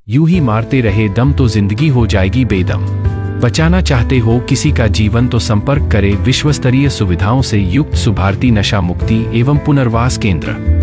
यूं ही मारते रहे दम तो जिंदगी हो जाएगी बेदम। बचाना चाहते हो किसी का जीवन तो संपर्क करें विश्वस्तरीय सुविधाओं से युक्त सुभारती नशा मुक्ति एवं पुनर्वास केंद्र।